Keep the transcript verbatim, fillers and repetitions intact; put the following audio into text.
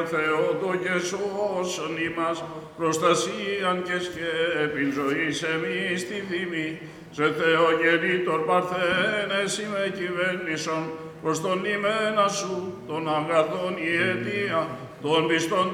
Θεότο και σώσον ημάς, προστασίαν και σκέπην ζωής εμείς τη δήμη, σε Θεό γεννήτωρ παρθένε με κυβέρνησον, προς τον ημένα σου, τον αγαθόν η αιτία, των πιστών